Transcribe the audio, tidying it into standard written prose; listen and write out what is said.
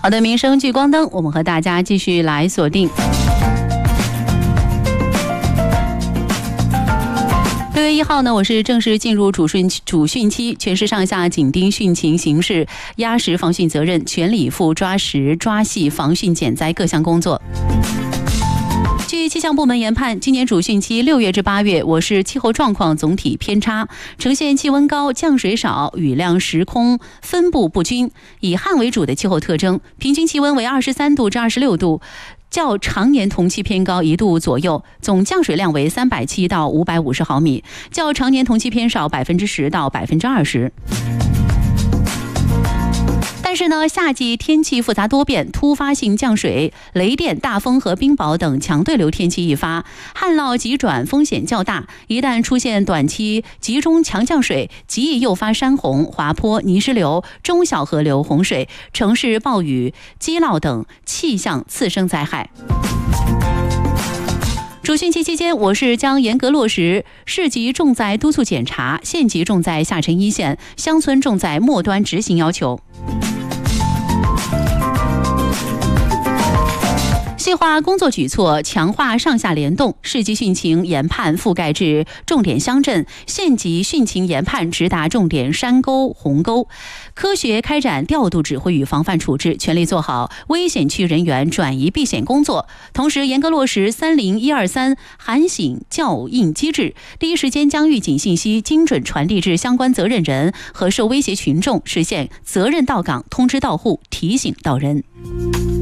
好的，民生聚光灯，我们和大家继续来锁定。6月1号呢，我是正式进入主汛期，全市上下紧盯汛情形势，压实防汛责任，全力以赴抓实抓细防汛减灾各项工作。据气象部门研判，今年主汛期6月至8月，我市气候状况总体偏差，呈现气温高、降水少、雨量时空分布不均，以旱为主的气候特征，平均气温为23度至26度。较常年同期偏高1度左右，总降水量为370到550毫米，较常年同期偏少10%到20%。但是呢，夏季天气复杂多变，突发性降水、雷电、大风和冰雹等强对流天气一发，旱涝急转风险较大。一旦出现短期集中强降水，极易诱发山洪、滑坡、泥石流、中小河流洪水、城市暴雨、积涝等气象次生灾害。主汛期期间，我市将严格落实市级重灾督促检查、县级重灾下沉一线、乡村重灾末端执行要求。细化工作举措，强化上下联动，市级汛情研判覆盖至重点乡镇，县级汛情研判直达重点山沟、洪沟，科学开展调度指挥与防范处置，全力做好危险区人员转移避险工作。同时，严格落实30123喊醒校应机制，第一时间将预警信息精准传递至相关责任人和受威胁群众，实现责任到岗、通知到户、提醒到人。